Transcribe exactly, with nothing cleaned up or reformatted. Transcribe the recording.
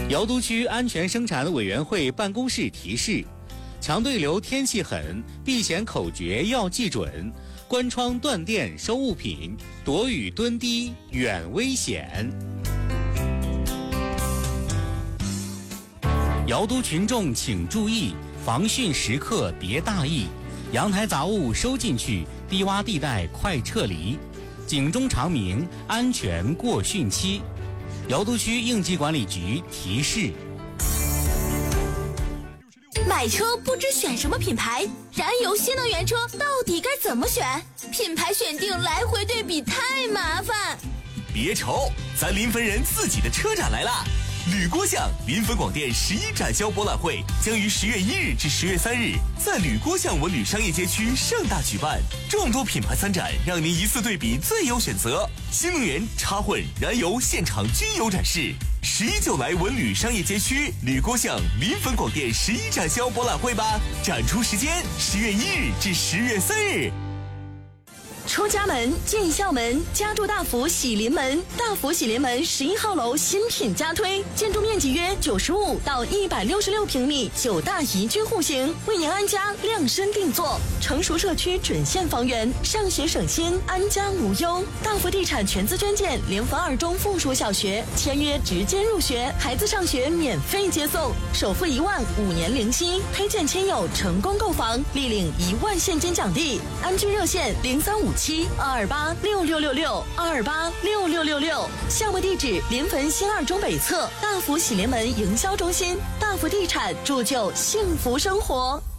瑶都区安全生产委员会办公室提示：强对流天气狠，避险口诀要记准，关窗断电收物品，躲雨蹲低远危险。瑶都群众请注意，防汛时刻别大意，阳台杂物收进去，低洼地带快撤离，警钟长鸣，安全过汛期。瑶都区应急管理局提示。 买车不知选什么品牌，燃油新能源车到底该怎么选？品牌选定来回对比太麻烦。 别愁，咱临汾人自己的车展来啦！铝锅巷临汾广电十一展销博览会将于十月一日至十月三日在铝锅巷文旅商业街区盛大举办，众多品牌参展，让您一次对比最优选择。新能源、插混、燃油现场均有展示。十一就来文旅商业街区铝锅巷临汾广电十一展销博览会吧！展出时间十月一日至十月三日。 出家门进校门，家住大福喜临门。大福喜临门十一号楼新品加推，建筑面积约九十五到一百六十六平米，九大宜居户型，为您安家量身定做。成熟社区准现房源，上学省心，安家无忧。大福地产全资捐建临汾二中附属小学，签约直接入学，孩子上学免费接送，首付一万，五年零息，推荐亲友成功购房，立领一万现金奖励。安居热线零三五七二二八六六六六二二八六六六六，项目地址临汾新二中北侧大福喜临门营销中心。大福地产铸就幸福生活。